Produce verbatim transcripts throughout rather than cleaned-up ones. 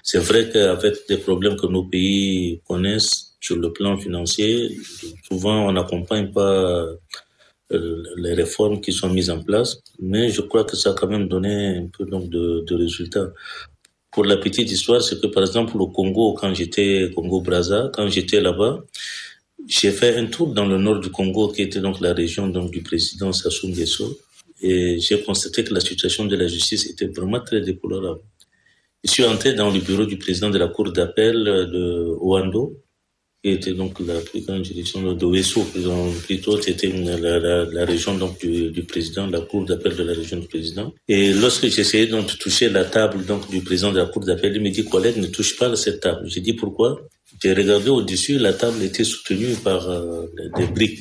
C'est vrai qu'avec des problèmes que nos pays connaissent sur le plan financier, souvent on n'accompagne pas les réformes qui sont mises en place, mais je crois que ça a quand même donné un peu donc de, de résultats. Pour la petite histoire, c'est que par exemple au Congo, quand j'étais Congo-Brazza, quand j'étais là-bas, j'ai fait un tour dans le nord du Congo, qui était donc la région donc du président Sassou Nguesso, et j'ai constaté que la situation de la justice était vraiment très déplorable. Je suis entré dans le bureau du président de la cour d'appel de Ouando, qui était donc la plus grande juridiction de Ouesso, plutôt c'était la, la, la région donc du, du président, la cour d'appel de la région du président. Et lorsque j'essayais donc de toucher la table donc du président de la cour d'appel, il me dit collègue, ne touche pas à cette table. J'ai dit pourquoi? J'ai regardé au-dessus, la table était soutenue par euh, des briques.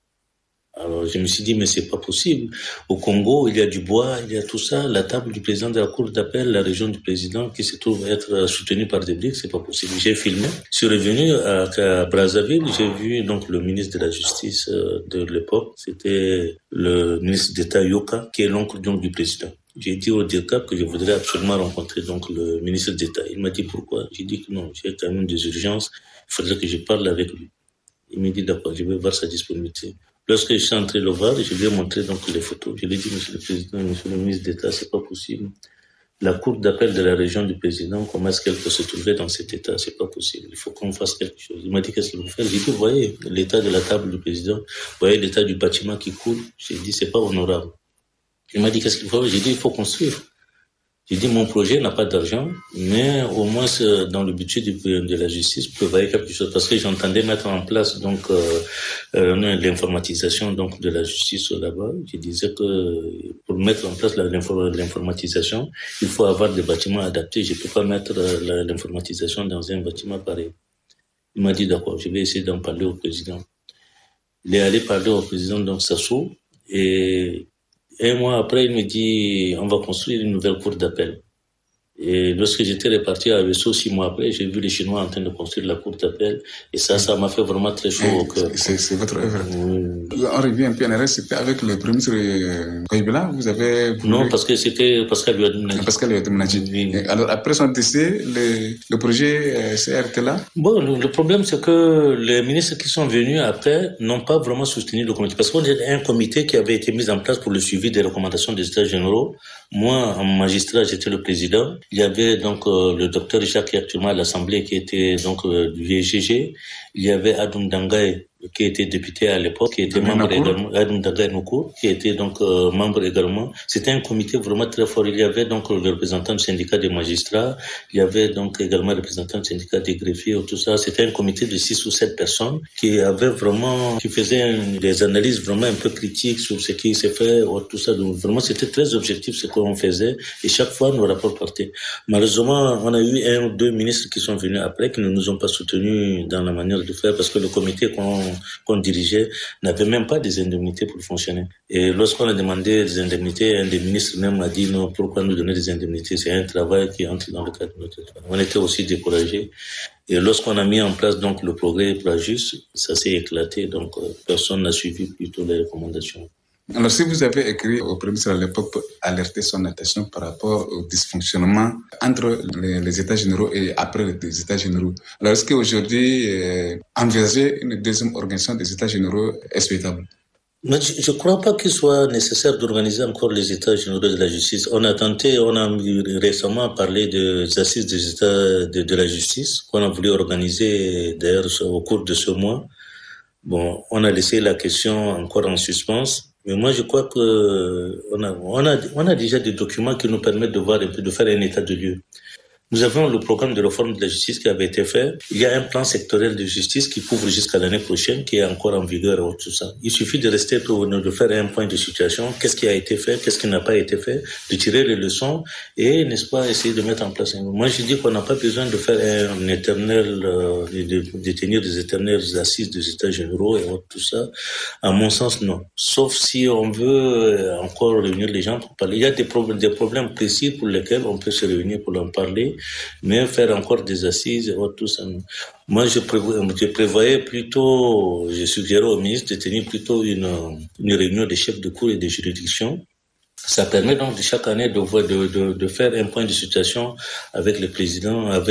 Alors je me suis dit mais c'est pas possible. Au Congo, il y a du bois, il y a tout ça. La table du président de la cour d'appel, la région du président, qui se trouve être soutenue par des briques, c'est pas possible. J'ai filmé. Je suis revenu à, à Brazzaville. J'ai vu donc le ministre de la Justice de l'époque. C'était le ministre d'État Yoka, qui est l'oncle donc du président. J'ai dit au D E C A P que je voudrais absolument rencontrer donc le ministre d'État. Il m'a dit pourquoi. J'ai dit que non, j'ai quand même des urgences. Il faudrait que je parle avec lui. Il m'a dit d'accord, je vais voir sa disponibilité. Lorsque je suis entré le voir, je lui ai montré donc les photos. Je lui ai dit, monsieur le président, monsieur le ministre d'État, c'est pas possible. La cour d'appel de la région du président, comment est-ce qu'elle peut se trouver dans cet état? C'est pas possible. Il faut qu'on fasse quelque chose. Il m'a dit, qu'est-ce qu'il faut faire? J'ai dit, vous voyez l'état de la table du président, vous voyez l'état du bâtiment qui coule. J'ai dit, c'est pas honorable. Il m'a dit, qu'est-ce qu'il faut faire? J'ai dit, il faut construire. J'ai dit, mon projet n'a pas d'argent, mais au moins dans le budget de la justice, prévoyez quelque chose. Parce que j'entendais mettre en place donc euh, euh, l'informatisation donc de la justice là-bas. Je disais que pour mettre en place l'informatisation, il faut avoir des bâtiments adaptés. Je ne peux pas mettre l'informatisation dans un bâtiment pareil. Il m'a dit, d'accord, je vais essayer d'en parler au président. Il est allé parler au président donc Sassou, et un mois après, il me dit, on va construire une nouvelle cour d'appel. Et lorsque j'étais reparti à Ouesso, six mois après, j'ai vu les Chinois en train de construire la cour d'appel. Et ça, ça m'a fait vraiment très chaud au cœur. C'est, c'est votre œuvre. Oui. On revient un peu en arrière, c'était avec le premier ministre Koïbela, vous avez... Voulu... Non, parce que c'était Pascal Ouadoumanadji. Pascal Ouadoumanadji. Oui. Alors, après son décès, le, le projet s'est arrêté là? Bon, le, le problème, c'est que les ministres qui sont venus après n'ont pas vraiment soutenu le comité. Parce qu'on était un comité qui avait été mis en place pour le suivi des recommandations des États généraux. Moi, en magistrat, j'étais le président. Il y avait donc euh, le docteur Richard qui est actuellement à l'Assemblée, qui était donc euh, du V G G. Il y avait Adoum Dangaye, qui était député à l'époque, qui était de membre également, Adoum Dangaye Noukour, qui était donc euh, membre également. C'était un comité vraiment très fort. Il y avait donc le représentant du syndicat des magistrats, il y avait donc également le représentant du syndicat des greffiers, tout ça. C'était un comité de six ou sept personnes qui avait vraiment, qui faisait un, des analyses vraiment un peu critiques sur ce qui s'est fait, tout ça. Donc vraiment, c'était très objectif ce qu'on faisait, et chaque fois nos rapports partaient. Malheureusement, on a eu un ou deux ministres qui sont venus après, qui ne nous ont pas soutenus dans la manière de faire, parce que le comité qu'on, qu'on dirigeait n'avait même pas des indemnités pour fonctionner. Et lorsqu'on a demandé des indemnités, un des ministres même a dit non, pourquoi nous donner des indemnités? C'est un travail qui entre dans le cadre de notre travail. On était aussi découragés. Et lorsqu'on a mis en place donc le progrès pour la justice, ça s'est éclaté, donc personne n'a suivi plutôt les recommandations. Alors, si vous avez écrit au Premier ministre à l'époque pour alerter son attention par rapport au dysfonctionnement entre les, les États généraux et après les États généraux, alors est-ce qu'aujourd'hui, euh, envisager une deuxième organisation des États généraux est souhaitable? Mais je ne crois pas qu'il soit nécessaire d'organiser encore les États généraux de la justice. On a tenté, on a récemment parlé des assises des États de, de la justice qu'on a voulu organiser d'ailleurs au cours de ce mois. Bon, on a laissé la question encore en suspens. Mais moi, je crois que on a, on a, on a déjà des documents qui nous permettent de voir un peu, de faire un état de lieu. Nous avons le programme de réforme de la justice qui avait été fait. Il y a un plan sectoriel de justice qui couvre jusqu'à l'année prochaine, qui est encore en vigueur et tout ça. Il suffit de rester pour de faire un point de situation. Qu'est-ce qui a été fait? Qu'est-ce qui n'a pas été fait? De tirer les leçons et, n'est-ce pas, essayer de mettre en place un... Moi, je dis qu'on n'a pas besoin de faire un éternel, euh, de, de tenir des éternelles assises des États généraux et tout ça. À mon sens, non. Sauf si on veut encore réunir les gens pour parler. Il y a des problèmes, des problèmes précis pour lesquels on peut se réunir pour en parler. Mais faire encore des assises et tout ça. Moi, je prévoyais, je prévoyais plutôt, je suggérais au ministre de tenir plutôt une, une réunion des chefs de cour et de juridiction. Ça permet donc de chaque année de, de, de, de faire un point de situation avec le président, avec